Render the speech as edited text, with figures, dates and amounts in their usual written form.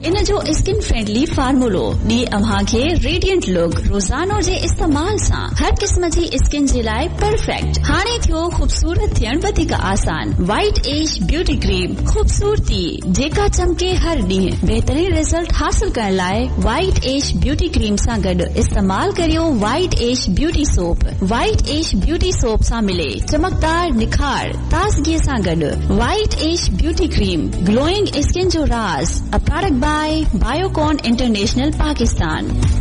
इन जो skin friendly फार्मूलो D अव्हां खे रेडिएंट लुक रोजानो जे इस्तेमाल सां हर क़िस्म जी स्किन जे लाइ परफेक्ट। हाणे थियो खूबसूरत थियण वधीक आसान। व्हाइट एज ब्यूटी क्रीम खूबसूरती जेका चमके हर ॾींहुं। बेहतरीन रिजल्ट हासिल करण लाइ व्हाइट एज ब्यूटी क्रीम सां गॾु इस्तेमाल करियो white as beauty soap. White as beauty soap सां मिले चमकदार निखार ताज़गी सां गॾु। White as beauty cream glowing skin जो राज। A product bye Biocon international Pakistan.